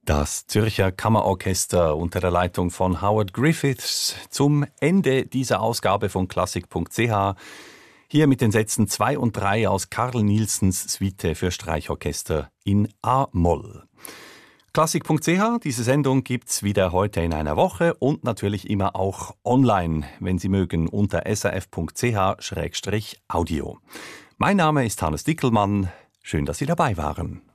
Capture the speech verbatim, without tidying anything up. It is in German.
Das Zürcher Kammerorchester unter der Leitung von Howard Griffiths zum Ende dieser Ausgabe von Klassik punkt c h. Hier mit den Sätzen zwei und drei aus Carl Nielsens Suite für Streichorchester in A-Moll. Klassik punkt c h, diese Sendung gibt's wieder heute in einer Woche und natürlich immer auch online, wenn Sie mögen, unter s r f punkt c h Schrägstrich audio. Mein Name ist Hannes Dickelmann. Schön, dass Sie dabei waren.